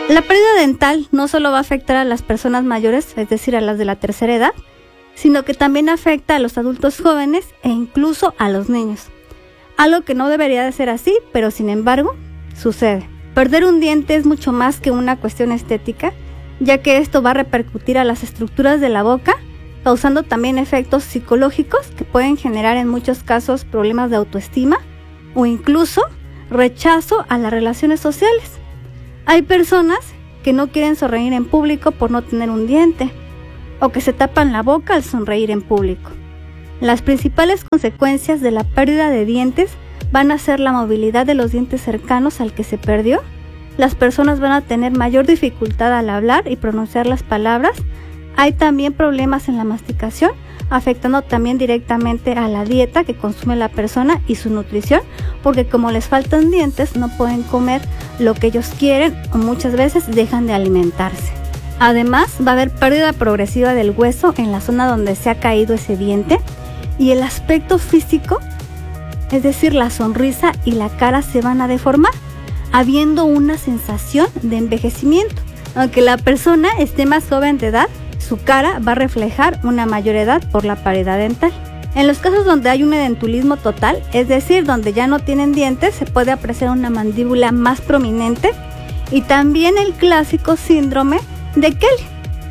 La pérdida dental no solo va a afectar a las personas mayores, es decir, a las de la tercera edad, sino que también afecta a los adultos jóvenes e incluso a los niños. Algo que no debería de ser así, pero sin embargo, sucede. Perder un diente es mucho más que una cuestión estética, ya que esto va a repercutir a las estructuras de la boca, causando también efectos psicológicos que pueden generar en muchos casos problemas de autoestima o incluso rechazo a las relaciones sociales. Hay personas que no quieren sonreír en público por no tener un diente, o que se tapan la boca al sonreír en público. Las principales consecuencias de la pérdida de dientes van a ser la movilidad de los dientes cercanos al que se perdió. Las personas van a tener mayor dificultad al hablar y pronunciar las palabras. Hay también problemas en la masticación, afectando también directamente a la dieta que consume la persona y su nutrición, porque como les faltan dientes no pueden comer lo que ellos quieren o muchas veces dejan de alimentarse. Además, va a haber pérdida progresiva del hueso en la zona donde se ha caído ese diente y el aspecto físico, es decir, la sonrisa y la cara se van a deformar, habiendo una sensación de envejecimiento. Aunque la persona esté más joven de edad, su cara va a reflejar una mayor edad por la paridad dental. En los casos donde hay un edentulismo total, es decir, donde ya no tienen dientes, se puede apreciar una mandíbula más prominente y también el clásico síndrome de Kelly.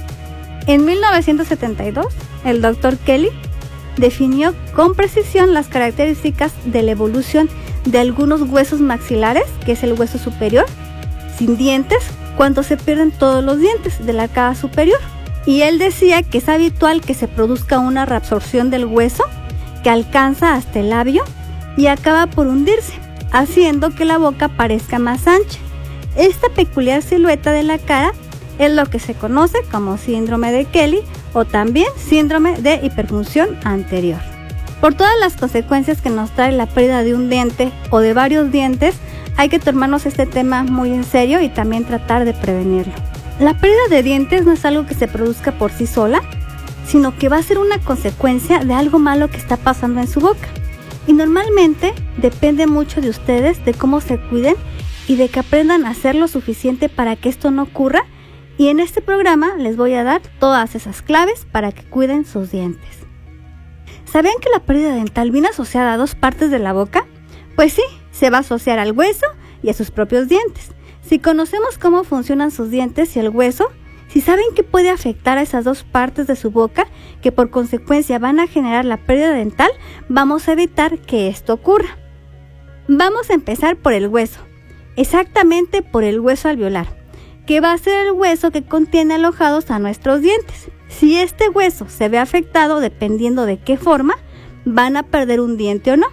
En 1972, el Dr. Kelly definió con precisión las características de la evolución de algunos huesos maxilares, que es el hueso superior, sin dientes, cuando se pierden todos los dientes de la arcada superior. Y él decía que es habitual que se produzca una reabsorción del hueso que alcanza hasta el labio y acaba por hundirse, haciendo que la boca parezca más ancha. Esta peculiar silueta de la cara es lo que se conoce como síndrome de Kelly o también síndrome de hiperfunción anterior. Por todas las consecuencias que nos trae la pérdida de un diente o de varios dientes, hay que tomarnos este tema muy en serio y también tratar de prevenirlo. La pérdida de dientes no es algo que se produzca por sí sola, sino que va a ser una consecuencia de algo malo que está pasando en su boca. Y normalmente depende mucho de ustedes, de cómo se cuiden y de que aprendan a hacer lo suficiente para que esto no ocurra. Y en este programa les voy a dar todas esas claves para que cuiden sus dientes. ¿Sabían que la pérdida dental viene asociada a dos partes de la boca? Pues sí, se va a asociar al hueso y a sus propios dientes. Si conocemos cómo funcionan sus dientes y el hueso, si saben que puede afectar a esas dos partes de su boca, que por consecuencia van a generar la pérdida dental, vamos a evitar que esto ocurra. Vamos a empezar por el hueso, exactamente por el hueso alveolar, que va a ser el hueso que contiene alojados a nuestros dientes. Si este hueso se ve afectado, dependiendo de qué forma, van a perder un diente o no.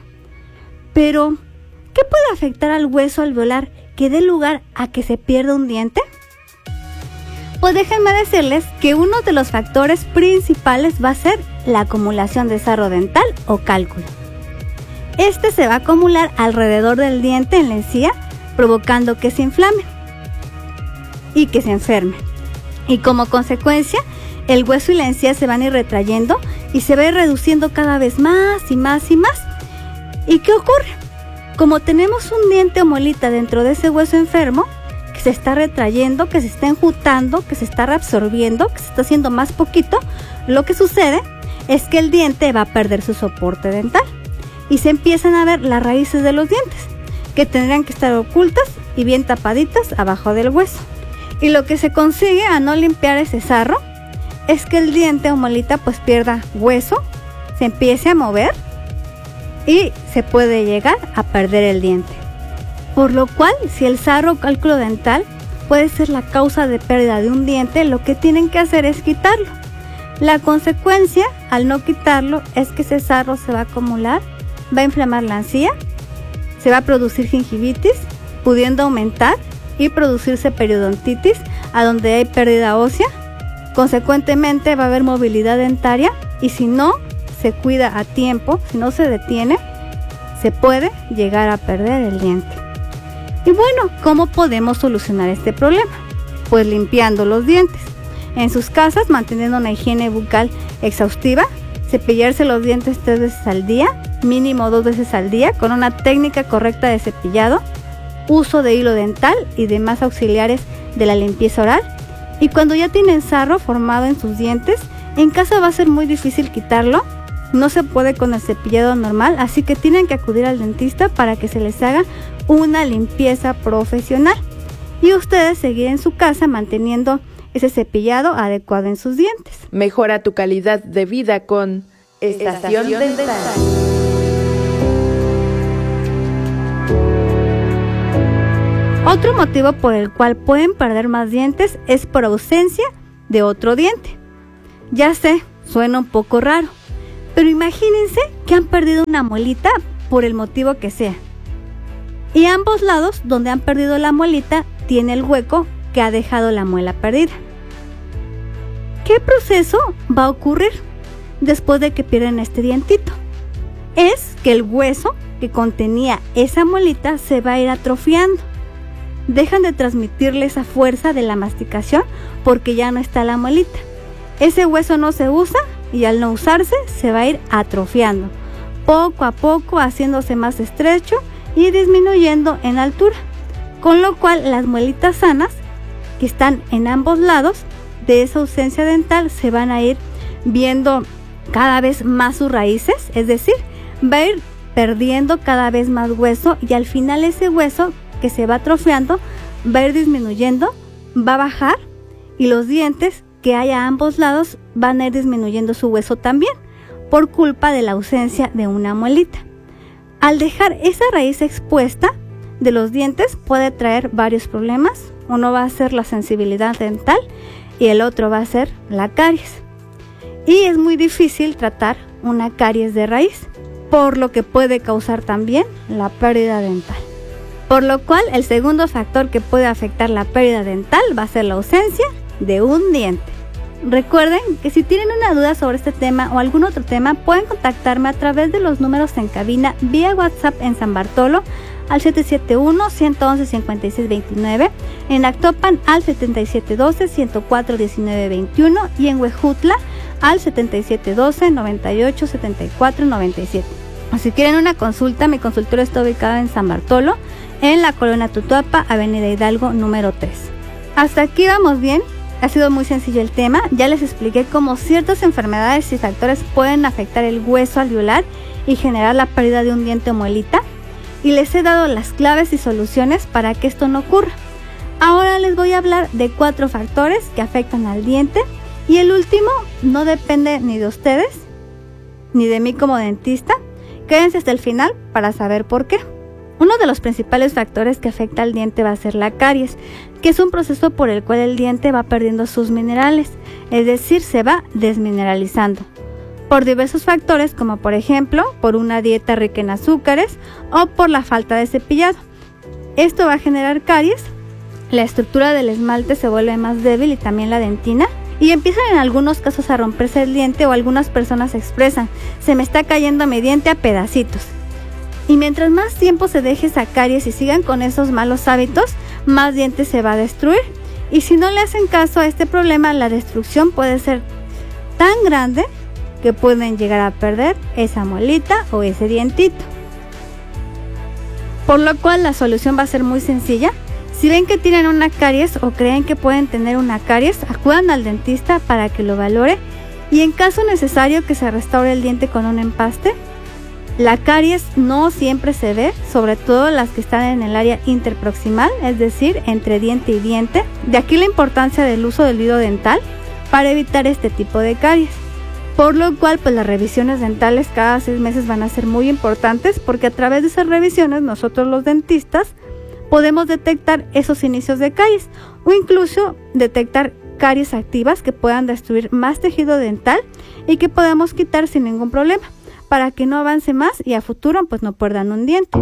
Pero, ¿qué puede afectar al hueso alveolar que dé lugar a que se pierda un diente? Pues déjenme decirles que uno de los factores principales va a ser la acumulación de sarro dental o cálculo. Este se va a acumular alrededor del diente en la encía, provocando que se inflame y que se enferme. Y como consecuencia, el hueso y la encía se van a ir retrayendo y se va a ir reduciendo cada vez más y más y más. ¿Y qué ocurre? Como tenemos un diente o muelita dentro de ese hueso enfermo, que se está retrayendo, que se está enjuntando, que se está reabsorbiendo, que se está haciendo más poquito, lo que sucede es que el diente va a perder su soporte dental y se empiezan a ver las raíces de los dientes, que tendrían que estar ocultas y bien tapaditas abajo del hueso. Y lo que se consigue a no limpiar ese sarro es que el diente o muelita pues pierda hueso, se empiece a mover y se puede llegar a perder el diente. Por lo cual, si el sarro o cálculo dental puede ser la causa de pérdida de un diente, lo que tienen que hacer es quitarlo. La consecuencia al no quitarlo es que ese sarro se va a acumular, va a inflamar la encía, se va a producir gingivitis, pudiendo aumentar y producirse periodontitis, a donde hay pérdida ósea. Consecuentemente va a haber movilidad dentaria y si no se cuida a tiempo, si no se detiene, se puede llegar a perder el diente. Y bueno, ¿cómo podemos solucionar este problema? Pues limpiando los dientes. En sus casas, manteniendo una higiene bucal exhaustiva, cepillarse los dientes 3 veces al día, mínimo 2 veces al día, con una técnica correcta de cepillado. uso de hilo dental y demás auxiliares de la limpieza oral. Y cuando ya tienen sarro formado en sus dientes, en casa va a ser muy difícil quitarlo. No se puede con el cepillado normal, así que tienen que acudir al dentista para que se les haga una limpieza profesional. Y ustedes seguir en su casa manteniendo ese cepillado adecuado en sus dientes. Mejora tu calidad de vida con Estación Dental. Otro motivo por el cual pueden perder más dientes es por ausencia de otro diente. Ya sé, suena un poco raro, pero imagínense que han perdido una muelita por el motivo que sea. Y ambos lados donde han perdido la muelita tiene el hueco que ha dejado la muela perdida. ¿Qué proceso va a ocurrir después de que pierden este dientito? Es que el hueso que contenía esa muelita se va a ir atrofiando. Dejan de transmitirle esa fuerza de la masticación porque ya no está la muelita. Ese hueso no se usa y al no usarse se va a ir atrofiando, poco a poco haciéndose más estrecho y disminuyendo en altura, con lo cual las muelitas sanas que están en ambos lados de esa ausencia dental se van a ir viendo cada vez más sus raíces, es decir, va a ir perdiendo cada vez más hueso y al final ese hueso que se va atrofiando va a ir disminuyendo, va a bajar y los dientes que hay a ambos lados van a ir disminuyendo su hueso también por culpa de la ausencia de una muelita. Al dejar esa raíz expuesta de los dientes puede traer varios problemas. Uno va a ser la sensibilidad dental y el otro va a ser la caries. Y es muy difícil tratar una caries de raíz, por lo que puede causar también la pérdida dental. Por lo cual, el segundo factor que puede afectar la pérdida dental va a ser la ausencia de un diente. Recuerden que si tienen una duda sobre este tema o algún otro tema, pueden contactarme a través de los números en cabina vía WhatsApp en San Bartolo al 771-111-5629, en Actopan al 7712-104-1921 y en Huejutla al 7712-98-7497. O si quieren una consulta, mi consultorio está ubicado en San Bartolo, en la colonia Tutuapa, Avenida Hidalgo, número 3. Hasta aquí vamos bien, ha sido muy sencillo el tema. Ya les expliqué cómo ciertas enfermedades y factores pueden afectar el hueso alveolar y generar la pérdida de un diente o muelita. Y les he dado las claves y soluciones para que esto no ocurra. Ahora les voy a hablar de 4 factores que afectan al diente. Y el último no depende ni de ustedes, ni de mí como dentista. Quédense hasta el final para saber por qué. Uno de los principales factores que afecta al diente va a ser la caries, que es un proceso por el cual el diente va perdiendo sus minerales, es decir, se va desmineralizando, por diversos factores como por ejemplo, por una dieta rica en azúcares o por la falta de cepillado. Esto va a generar caries, la estructura del esmalte se vuelve más débil y también la dentina, y empiezan en algunos casos a romperse el diente o algunas personas expresan, se me está cayendo mi diente a pedacitos. Y mientras más tiempo se deje esa caries y sigan con esos malos hábitos, más dientes se va a destruir. Y si no le hacen caso a este problema, la destrucción puede ser tan grande que pueden llegar a perder esa muelita o ese dientito. Por lo cual la solución va a ser muy sencilla. Si ven que tienen una caries o creen que pueden tener una caries, acudan al dentista para que lo valore y en caso necesario que se restaure el diente con un empaste. La caries no siempre se ve, sobre todo las que están en el área interproximal, es decir, entre diente y diente. De aquí la importancia del uso del hilo dental para evitar este tipo de caries. Por lo cual, pues las revisiones dentales cada 6 meses van a ser muy importantes porque a través de esas revisiones nosotros los dentistas podemos detectar esos inicios de caries o incluso detectar caries activas que puedan destruir más tejido dental y que podamos quitar sin ningún problema, para que no avance más y a futuro pues no pierdan un diente.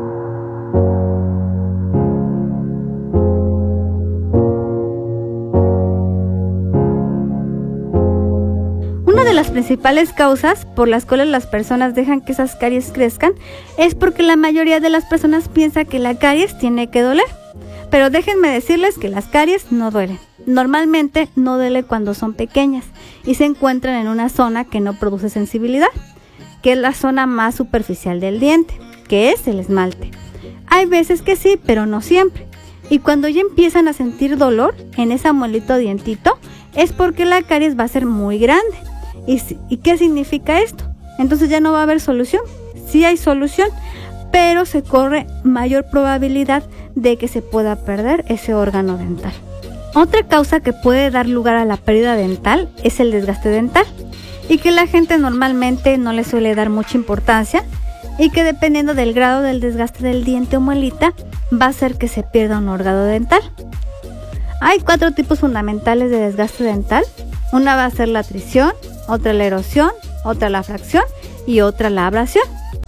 Una de las principales causas por las cuales las personas dejan que esas caries crezcan es porque la mayoría de las personas piensa que la caries tiene que doler. Pero déjenme decirles que las caries no duelen. Normalmente no duele cuando son pequeñas y se encuentran en una zona que no produce sensibilidad, que es la zona más superficial del diente, que es el esmalte. Hay veces que sí, pero no siempre. Y cuando ya empiezan a sentir dolor en esa muelita o dientito, es porque la caries va a ser muy grande. ¿Y qué significa esto? Entonces ya no va a haber solución. Sí hay solución, pero se corre mayor probabilidad de que se pueda perder ese órgano dental. Otra causa que puede dar lugar a la pérdida dental es el desgaste dental, y que la gente normalmente no le suele dar mucha importancia, y que dependiendo del grado del desgaste del diente o muelita va a hacer que se pierda un órgano dental. Hay 4 tipos fundamentales de desgaste dental. Una va a ser la tricción, otra la erosión, otra la fracción y otra la abrasión.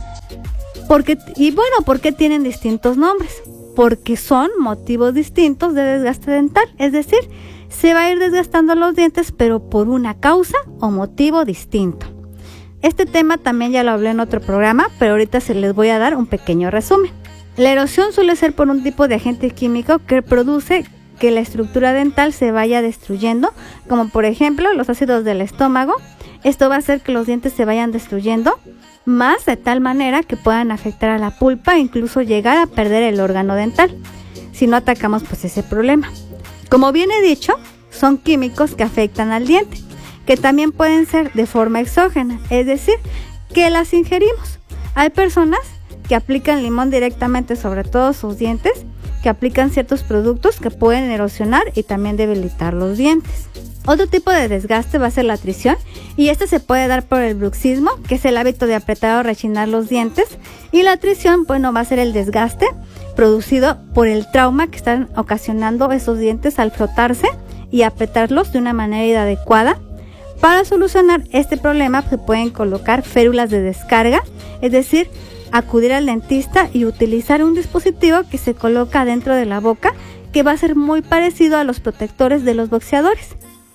¿Por qué tienen distintos nombres? Porque son motivos distintos de desgaste dental, es decir, se va a ir desgastando los dientes, pero por una causa o motivo distinto. Este tema también ya lo hablé en otro programa, pero ahorita se les voy a dar un pequeño resumen. La erosión suele ser por un tipo de agente químico que produce que la estructura dental se vaya destruyendo, como por ejemplo los ácidos del estómago. Esto va a hacer que los dientes se vayan destruyendo más de tal manera que puedan afectar a la pulpa e incluso llegar a perder el órgano dental, si no atacamos pues ese problema. Como bien he dicho, son químicos que afectan al diente, que también pueden ser de forma exógena, es decir, que las ingerimos. Hay personas que aplican limón directamente sobre todos sus dientes, que aplican ciertos productos que pueden erosionar y también debilitar los dientes. Otro tipo de desgaste va a ser la tricción, y este se puede dar por el bruxismo, que es el hábito de apretar o rechinar los dientes, y la tricción, va a ser el desgaste producido por el trauma que están ocasionando esos dientes al frotarse y apretarlos de una manera inadecuada. Para solucionar este problema se pueden colocar férulas de descarga, es decir, acudir al dentista y utilizar un dispositivo que se coloca dentro de la boca, que va a ser muy parecido a los protectores de los boxeadores,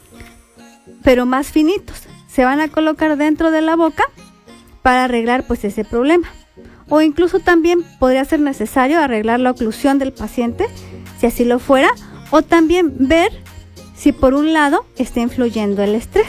pero más finitos. Se van a colocar dentro de la boca para arreglar ese problema. O incluso también podría ser necesario arreglar la oclusión del paciente, si así lo fuera, o también ver si por un lado está influyendo el estrés.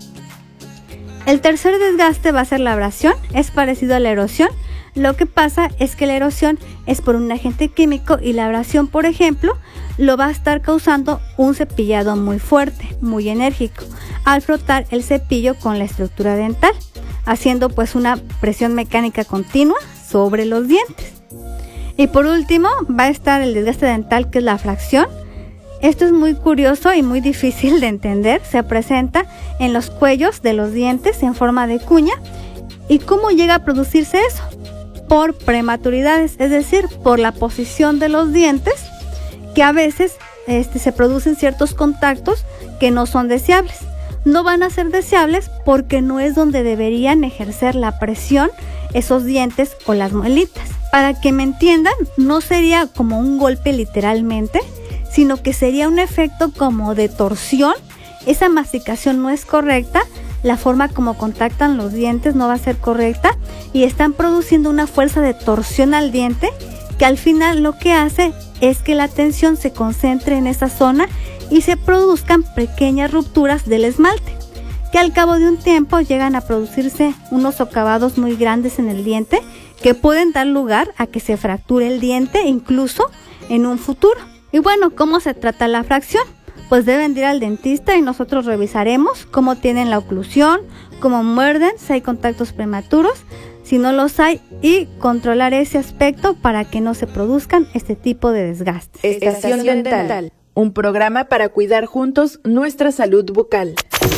El tercer desgaste va a ser la abrasión, es parecido a la erosión. Lo que pasa es que la erosión es por un agente químico y la abrasión, por ejemplo, lo va a estar causando un cepillado muy fuerte, muy enérgico, al frotar el cepillo con la estructura dental, haciendo una presión mecánica continua sobre los dientes. Y por último va a estar el desgaste dental, que es la fracción. Esto es muy curioso y muy difícil de entender. Se presenta en los cuellos de los dientes en forma de cuña. ¿Y cómo llega a producirse eso? Por prematuridades, es decir, por la posición de los dientes, que a veces se producen ciertos contactos que no son deseables. No van a ser deseables porque no es donde deberían ejercer la presión esos dientes o las muelitas. Para que me entiendan, no sería como un golpe literalmente, sino que sería un efecto como de torsión. Esa masticación no es correcta, la forma como contactan los dientes no va a ser correcta y están produciendo una fuerza de torsión al diente, que al final lo que hace es que la tensión se concentre en esa zona y se produzcan pequeñas rupturas del esmalte, que al cabo de un tiempo llegan a producirse unos socavados muy grandes en el diente, que pueden dar lugar a que se fracture el diente incluso en un futuro. Y ¿cómo se trata la fracción? Pues deben ir al dentista y nosotros revisaremos cómo tienen la oclusión, cómo muerden, si hay contactos prematuros, si no los hay, y controlar ese aspecto para que no se produzcan este tipo de desgastes. Estación Dental, un programa para cuidar juntos nuestra salud bucal.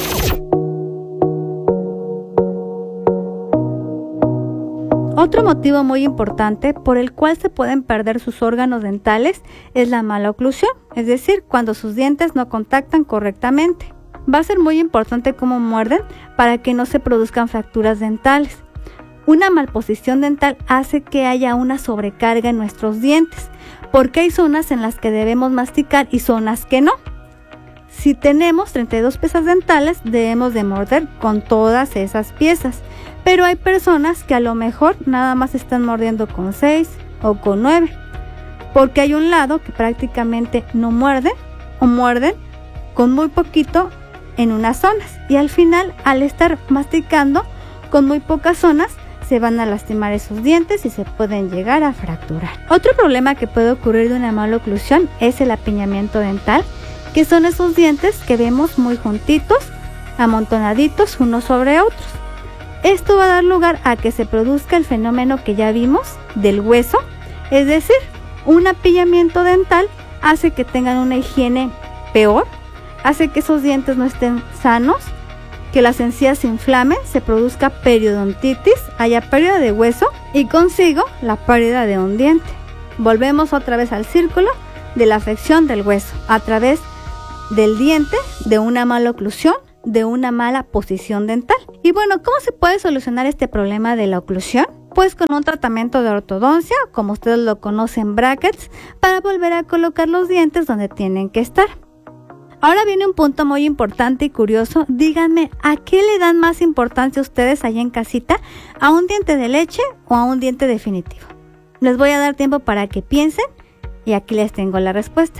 Otro motivo muy importante por el cual se pueden perder sus órganos dentales es la mala oclusión, es decir, cuando sus dientes no contactan correctamente. Va a ser muy importante cómo muerden para que no se produzcan fracturas dentales. Una malposición dental hace que haya una sobrecarga en nuestros dientes, porque hay zonas en las que debemos masticar y zonas que no. Si tenemos 32 piezas dentales, debemos de morder con todas esas piezas, pero hay personas que a lo mejor nada más están mordiendo con 6 o con 9, porque hay un lado que prácticamente no muerde o muerden con muy poquito en unas zonas, y al final, al estar masticando con muy pocas zonas, se van a lastimar esos dientes y se pueden llegar a fracturar. Otro problema que puede ocurrir de una mala oclusión es el apiñamiento dental, que son esos dientes que vemos muy juntitos, amontonaditos unos sobre otros. Esto va a dar lugar a que se produzca el fenómeno que ya vimos del hueso, es decir, un apillamiento dental hace que tengan una higiene peor, hace que esos dientes no estén sanos, que las encías se inflamen, se produzca periodontitis, haya pérdida de hueso y consigo la pérdida de un diente. Volvemos otra vez al círculo de la afección del hueso a través del diente, de una mala oclusión, de una mala posición dental. Y bueno, ¿cómo se puede solucionar este problema de la oclusión? Pues con un tratamiento de ortodoncia, como ustedes lo conocen, brackets, para volver a colocar los dientes donde tienen que estar. Ahora viene un punto muy importante y curioso. Díganme, ¿a qué le dan más importancia ustedes allá en casita? ¿A un diente de leche o a un diente definitivo? Les voy a dar tiempo para que piensen y aquí les tengo la respuesta.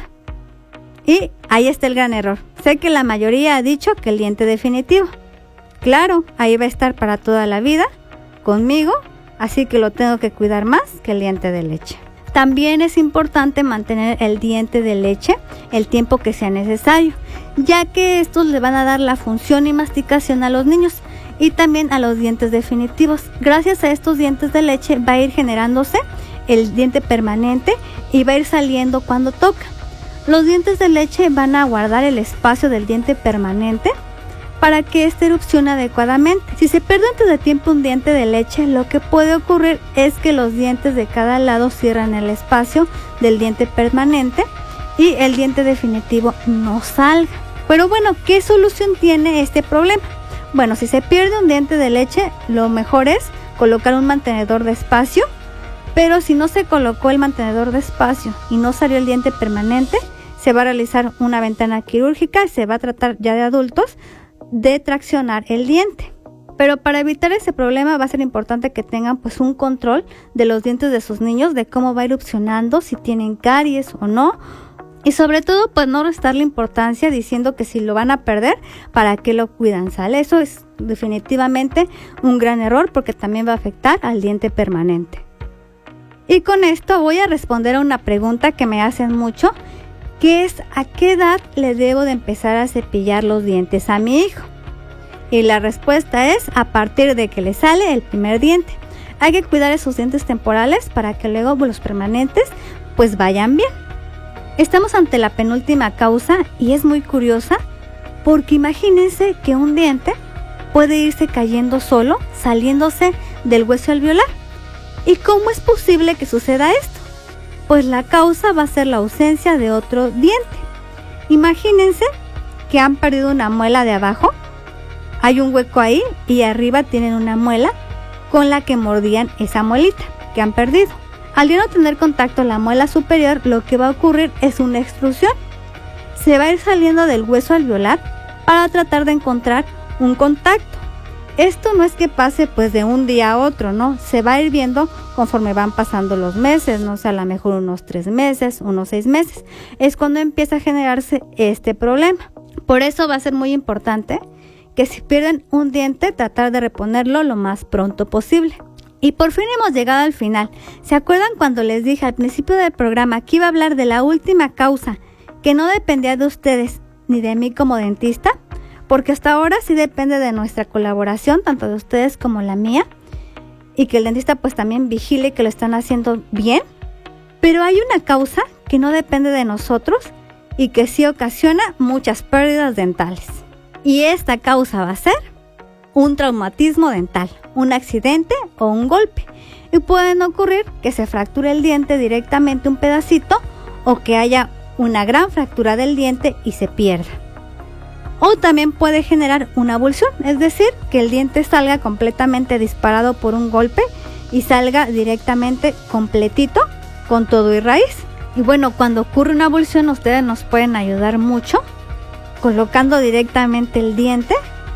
Y ahí está el gran error. Sé que la mayoría ha dicho que el diente definitivo. Claro, ahí va a estar para toda la vida, conmigo, así que lo tengo que cuidar más que el diente de leche. También es importante mantener el diente de leche el tiempo que sea necesario, ya que estos le van a dar la función y masticación a los niños y también a los dientes definitivos. Gracias a estos dientes de leche va a ir generándose el diente permanente y va a ir saliendo cuando toca. Los dientes de leche van a guardar el espacio del diente permanente para que éste erupcione adecuadamente. Si se pierde antes de tiempo un diente de leche, lo que puede ocurrir es que los dientes de cada lado cierran el espacio del diente permanente y el diente definitivo no salga. Pero bueno, ¿qué solución tiene este problema? Bueno, si se pierde un diente de leche, lo mejor es colocar un mantenedor de espacio, pero si no se colocó el mantenedor de espacio y no salió el diente permanente, se va a realizar una ventana quirúrgica y se va a tratar ya de adultos de traccionar el diente. Pero para evitar ese problema va a ser importante que tengan pues un control de los dientes de sus niños, de cómo va erupcionando, si tienen caries o no, y sobre todo pues no restarle importancia diciendo que si lo van a perder, ¿para qué lo cuidan? ¿Sale? Eso es definitivamente un gran error porque también va a afectar al diente permanente. Y con esto voy a responder a una pregunta que me hacen mucho, que es ¿a qué edad le debo de empezar a cepillar los dientes a mi hijo? Y la respuesta es a partir de que le sale el primer diente. Hay que cuidar esos dientes temporales para que luego los permanentes pues vayan bien. Estamos ante la penúltima causa y es muy curiosa porque imagínense que un diente puede irse cayendo solo, saliéndose del hueso alveolar. ¿Y cómo es posible que suceda esto? Pues la causa va a ser la ausencia de otro diente. Imagínense que han perdido una muela de abajo, hay un hueco ahí y arriba tienen una muela con la que mordían esa muelita que han perdido. Al ya no tener contacto la muela superior, lo que va a ocurrir es una extrusión. Se va a ir saliendo del hueso alveolar para tratar de encontrar un contacto. Esto no es que pase pues de un día a otro, ¿no? Se va a ir viendo conforme van pasando los meses, no sé, a lo mejor unos 3 meses, unos 6 meses. Es cuando empieza a generarse este problema. Por eso va a ser muy importante que si pierden un diente, tratar de reponerlo lo más pronto posible. Y por fin hemos llegado al final. ¿Se acuerdan cuando les dije al principio del programa que iba a hablar de la última causa que no dependía de ustedes ni de mí como dentista? Porque hasta ahora sí depende de nuestra colaboración, tanto de ustedes como la mía, y que el dentista pues también vigile que lo están haciendo bien. Pero hay una causa que no depende de nosotros y que sí ocasiona muchas pérdidas dentales. Y esta causa va a ser un traumatismo dental, un accidente o un golpe. Y pueden ocurrir que se fracture el diente directamente un pedacito o que haya una gran fractura del diente y se pierda. O también puede generar una avulsión, es decir, que el diente salga completamente disparado por un golpe y salga directamente completito con todo y raíz. Y bueno, cuando ocurre una avulsión, ustedes nos pueden ayudar mucho colocando directamente el diente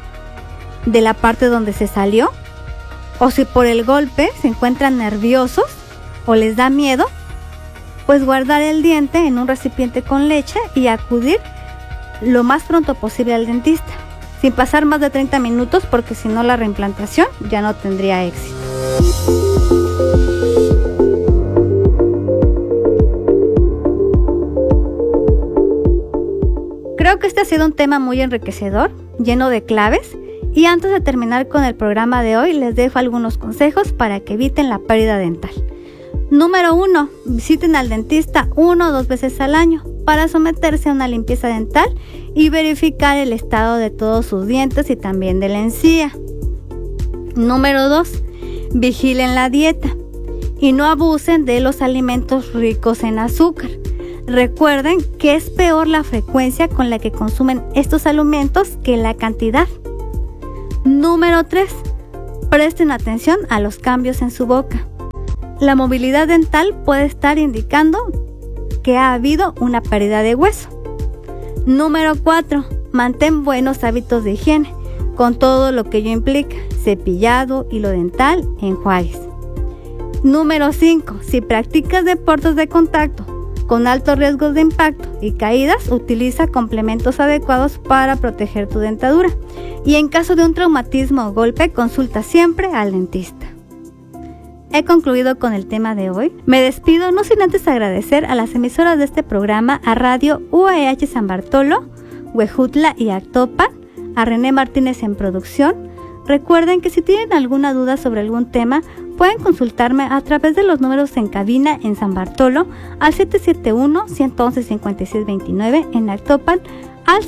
de la parte donde se salió, o si por el golpe se encuentran nerviosos o les da miedo, pues guardar el diente en un recipiente con leche y acudir lo más pronto posible al dentista, sin pasar más de 30 minutos porque si no la reimplantación ya no tendría éxito. Creo que este ha sido un tema muy enriquecedor, lleno de claves, y antes de terminar con el programa de hoy les dejo algunos consejos para que eviten la pérdida dental. Número 1. Visiten al dentista 1 o 2 veces al año para someterse a una limpieza dental y verificar el estado de todos sus dientes y también de la encía. Número 2. Vigilen la dieta y no abusen de los alimentos ricos en azúcar. Recuerden que es peor la frecuencia con la que consumen estos alimentos que la cantidad. Número 3. Presten atención a los cambios en su boca. La movilidad dental puede estar indicando que ha habido una pérdida de hueso. Número 4. Mantén buenos hábitos de higiene, con todo lo que ello implica: cepillado, hilo dental, enjuagues. Número 5. Si practicas deportes de contacto con altos riesgos de impacto y caídas, utiliza complementos adecuados para proteger tu dentadura. Y en caso de un traumatismo o golpe, consulta siempre al dentista. He concluido con el tema de hoy. Me despido no sin antes agradecer a las emisoras de este programa, a Radio UAH San Bartolo, Huejutla y Actopan, a René Martínez en producción. Recuerden que si tienen alguna duda sobre algún tema, pueden consultarme a través de los números en cabina en San Bartolo al 771-111-5629, en Actopan al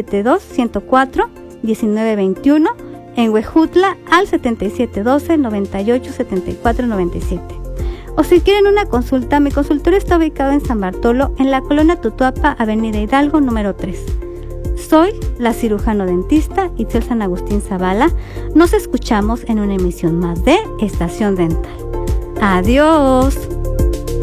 772-104-1921, en Huejutla al 7712-987497. O si quieren una consulta, mi consultorio está ubicado en San Bartolo, en la colonia Tutuapa, Avenida Hidalgo, número 3. Soy la cirujano dentista Itzel San Agustín Zavala. Nos escuchamos en una emisión más de Estación Dental. ¡Adiós!